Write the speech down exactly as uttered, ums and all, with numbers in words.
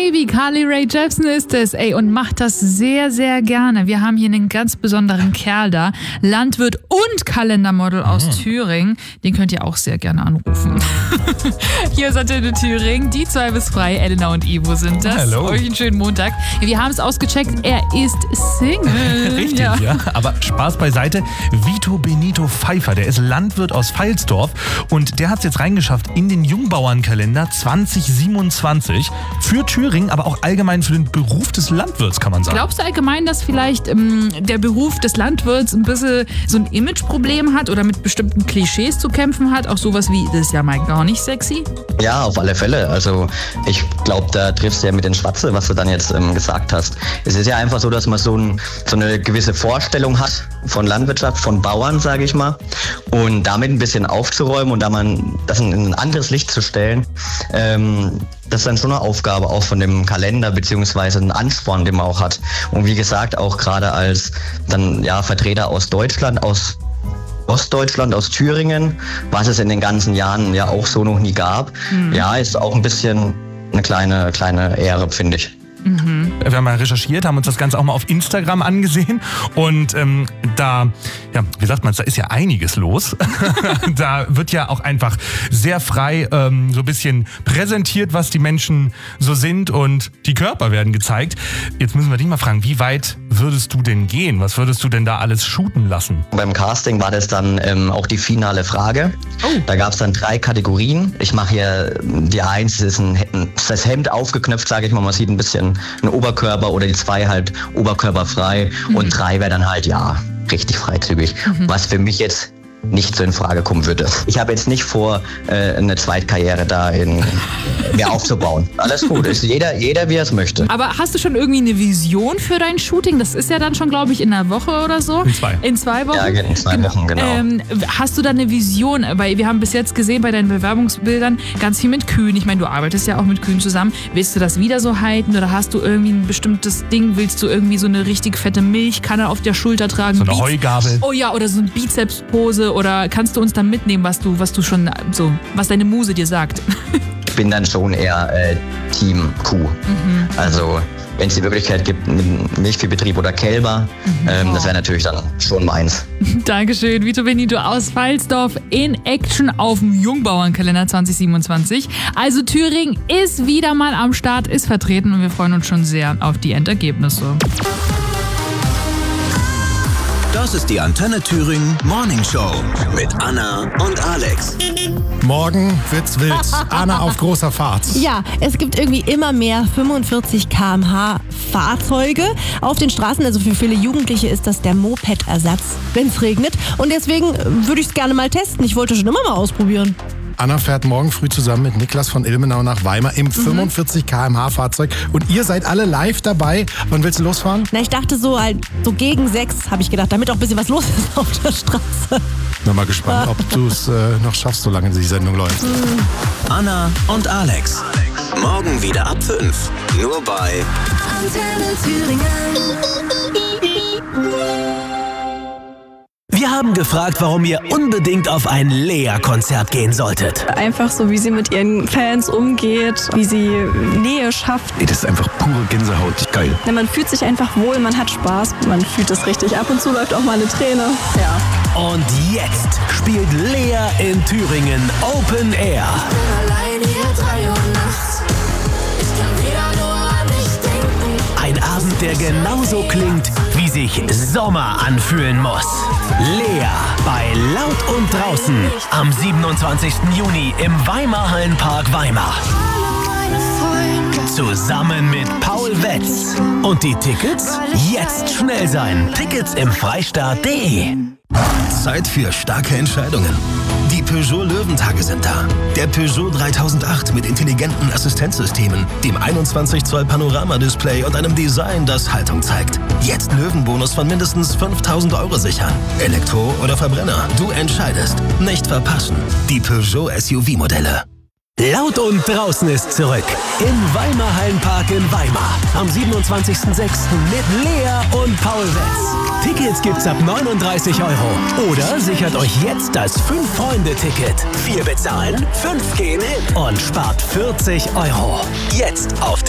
Maybe, Carly Rae Jepsen ist es, ey, und macht das sehr, sehr gerne. Wir haben hier einen ganz besonderen Kerl da, Landwirt und Kalendermodel aus mhm. Thüringen. Den könnt ihr auch sehr gerne anrufen. Hier ist Antenne Thüringen, die zwei bis frei, Elena und Ivo sind das. Hallo. Euch einen schönen Montag. Wir haben es ausgecheckt, er ist Single. Richtig, ja. ja. Aber Spaß beiseite. Vito Benito Pfeiffer, der ist Landwirt aus Pfalzdorf und der hat es jetzt reingeschafft in den Jungbauernkalender zwanzig siebenundzwanzig für Thüringen, aber auch allgemein für den Beruf des Landwirts, kann man sagen. Glaubst du allgemein, dass vielleicht ähm, der Beruf des Landwirts ein bisschen so ein Imageproblem hat oder mit bestimmten Klischees zu kämpfen hat? Auch sowas wie, das ist ja mal gar nicht sexy? Ja, auf alle Fälle. Also ich glaube, da triffst du ja mit den Schwatze, was du dann jetzt ähm, gesagt hast. Es ist ja einfach so, dass man so, ein, so eine gewisse Vorstellung hat von Landwirtschaft, von Bauern, sage ich mal. Und damit ein bisschen aufzuräumen und da man das in ein anderes Licht zu stellen, ähm, das ist dann schon eine Aufgabe auch von dem Kalender beziehungsweise ein Ansporn, den man auch hat. Und wie gesagt, auch gerade als dann ja Vertreter aus Deutschland, aus Ostdeutschland, aus Thüringen, was es in den ganzen Jahren ja auch so noch nie gab. Mhm. Ja, ist auch ein bisschen eine kleine, kleine Ehre, finde ich. Mhm. Wir haben mal recherchiert, haben uns das Ganze auch mal auf Instagram angesehen und ähm, da, ja, wie sagt man, da ist ja einiges los. Da wird ja auch einfach sehr frei ähm, so ein bisschen präsentiert, was die Menschen so sind und die Körper werden gezeigt. Jetzt müssen wir dich mal fragen, wie weit würdest du denn gehen? Was würdest du denn da alles shooten lassen? Beim Casting war das dann ähm, auch die finale Frage. Oh. Da gab es dann drei Kategorien. Ich mache hier die eins, das ist ein, das Hemd aufgeknöpft, sage ich mal, man sieht ein bisschen ein Oberkörper oder die zwei halt oberkörperfrei mhm. und drei wäre dann halt, ja, richtig freizügig. Mhm. Was für mich jetzt nicht so in Frage kommen würde. Ich habe jetzt nicht vor, äh, eine Zweitkarriere da in mir aufzubauen. Alles gut, ist jeder, jeder wie er es möchte. Aber hast du schon irgendwie eine Vision für dein Shooting? Das ist ja dann schon, glaube ich, in einer Woche oder so. In zwei. In zwei Wochen? Ja, in zwei Wochen, genau. Ähm, hast du da eine Vision? Weil wir haben bis jetzt gesehen bei deinen Bewerbungsbildern ganz viel mit Kühen. Ich meine, du arbeitest ja auch mit Kühen zusammen. Willst du das wieder so halten oder hast du irgendwie ein bestimmtes Ding? Willst du irgendwie so eine richtig fette Milchkanne auf der Schulter tragen? So eine Bize- Heugabel? Oh ja, oder so eine Bizepspose. Oder kannst du uns dann mitnehmen, was du, was du schon so, was deine Muse dir sagt? Ich bin dann schon eher äh, Team Kuh. Mhm. Also wenn es die Möglichkeit gibt, mit Milchviehbetrieb oder Kälber, mhm. ähm, oh. das wäre natürlich dann schon meins. Dankeschön, Vito Benito aus Pfalzdorf in Action auf dem Jungbauernkalender zwanzig siebenundzwanzig. Also Thüringen ist wieder mal am Start, ist vertreten und wir freuen uns schon sehr auf die Endergebnisse. Das ist die Antenne Thüringen Morning Show mit Anna und Alex. Morgen wird's wild. Anna auf großer Fahrt. Ja, es gibt irgendwie immer mehr fünfundvierzig Kilometer pro Stunde Fahrzeuge auf den Straßen. Also für viele Jugendliche ist das der Moped-Ersatz, wenn es regnet. Und deswegen würde ich es gerne mal testen. Ich wollte schon immer mal ausprobieren. Anna fährt morgen früh zusammen mit Niklas von Ilmenau nach Weimar im mhm. fünfundvierzig Kilometer pro Stunde Fahrzeug. Und ihr seid alle live dabei. Wann willst du losfahren? Na, ich dachte so, halt, so gegen sechs, habe ich gedacht, damit auch ein bisschen was los ist auf der Straße. Bin mal gespannt, ob du es äh, noch schaffst, solange die Sendung läuft. Mhm. Anna und Alex. Morgen wieder ab fünf. Nur bei Antenne Thüringen. Wir haben gefragt, warum ihr unbedingt auf ein Lea-Konzert gehen solltet. Einfach so, wie sie mit ihren Fans umgeht, wie sie Nähe schafft. Ey, das ist einfach pure Gänsehaut. Geil. Ja, man fühlt sich einfach wohl, man hat Spaß, man fühlt es richtig. Ab und zu läuft auch mal eine Träne. Ja. Und jetzt spielt Lea in Thüringen Open Air. Ich bin allein hier drei Uhr nachts. Ich kann wieder nur an dich denken. Ein Abend, der genauso klingt, wie sich Sommer anfühlen muss. Lea bei Laut und Draußen am siebenundzwanzigsten Juni im Weimar Hallenpark Weimar. Zusammen mit Paul Wetz. Und die Tickets? Jetzt schnell sein. Tickets im Freistaat punkt de. Zeit für starke Entscheidungen. Die Peugeot Löwentage sind da. Der Peugeot dreitausendacht mit intelligenten Assistenzsystemen, dem einundzwanzig Zoll Panoramadisplay und einem Design, das Haltung zeigt. Jetzt Löwenbonus von mindestens fünftausend Euro sichern. Elektro oder Verbrenner, du entscheidest. Nicht verpassen. Die Peugeot S U V-Modelle. Laut und Draußen ist zurück. Im Weimar Hallenpark in Weimar. Am siebenundzwanzigsten sechsten mit Lea und Paul Wetz. Tickets gibt's ab neununddreißig Euro. Oder sichert euch jetzt das fünf-Freunde-Ticket. Vier bezahlen, fünf gehen hin und spart vierzig Euro. Jetzt auf